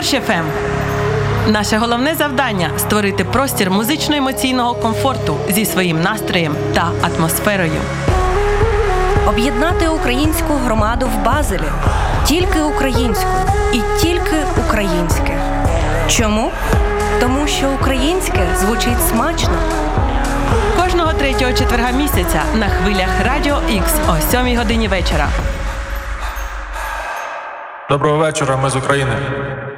Дощ ФМ. Наше головне завдання – створити простір музично-емоційного комфорту зі своїм настроєм та атмосферою. Об'єднати українську громаду в Базелі. Тільки українську і тільки українське. Чому? Тому що українське звучить смачно. Кожного третього четверга місяця на хвилях Радіо X о 7 годині вечора. Доброго вечора, ми з України.